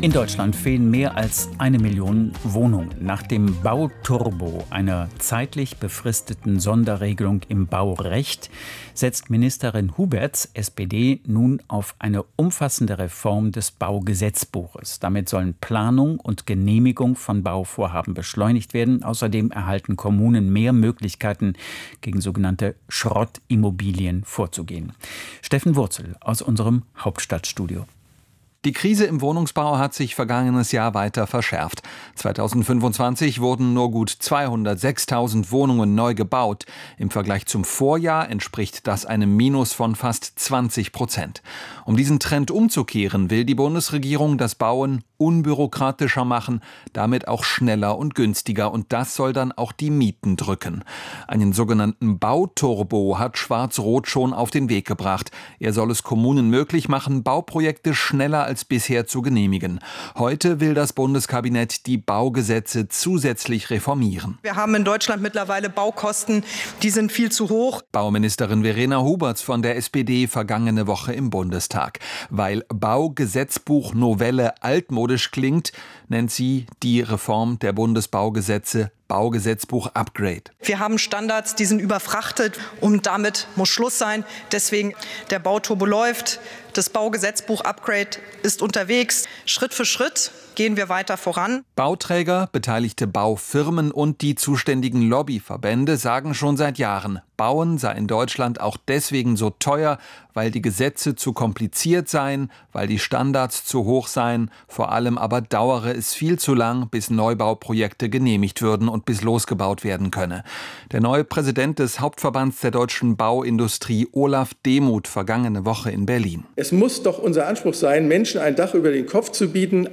In Deutschland fehlen mehr als 1 Million Wohnungen. Nach dem Bauturbo, einer zeitlich befristeten Sonderregelung im Baurecht, setzt Ministerin Huberts SPD nun auf eine umfassende Reform des Baugesetzbuches. Damit sollen Planung und Genehmigung von Bauvorhaben beschleunigt werden. Außerdem erhalten Kommunen mehr Möglichkeiten, gegen sogenannte Schrottimmobilien vorzugehen. Steffen Wurzel aus unserem Hauptstadtstudio. Die Krise im Wohnungsbau hat sich vergangenes Jahr weiter verschärft. 2025 wurden nur gut 206.000 Wohnungen neu gebaut. Im Vergleich zum Vorjahr entspricht das einem Minus von fast 20%. Um diesen Trend umzukehren, will die Bundesregierung das Bauen unbürokratischer machen, damit auch schneller und günstiger. Und das soll dann auch die Mieten drücken. Einen sogenannten Bauturbo hat Schwarz-Rot schon auf den Weg gebracht. Er soll es Kommunen möglich machen, Bauprojekte schneller als bisher zu genehmigen. Heute will das Bundeskabinett die Baugesetze zusätzlich reformieren. Wir haben in Deutschland mittlerweile Baukosten, die sind viel zu hoch. Bauministerin Verena Huberts von der SPD vergangene Woche im Bundestag. Weil Baugesetzbuch-Novelle altmodisch klingt, nennt sie die Reform der Bundesbaugesetze Baugesetzbuch Upgrade. Wir haben Standards, die sind überfrachtet und damit muss Schluss sein. Deswegen der Bauturbo läuft. Das Baugesetzbuch Upgrade ist unterwegs. Schritt für Schritt gehen wir weiter voran. Bauträger, beteiligte Baufirmen und die zuständigen Lobbyverbände sagen schon seit Jahren, Bauen sei in Deutschland auch deswegen so teuer, weil die Gesetze zu kompliziert seien, weil die Standards zu hoch seien. Vor allem aber dauere es viel zu lang, bis Neubauprojekte genehmigt würden und bis losgebaut werden könne. Der neue Präsident des Hauptverbands der deutschen Bauindustrie, Olaf Demuth, vergangene Woche in Berlin. Es muss doch unser Anspruch sein, Menschen ein Dach über den Kopf zu bieten.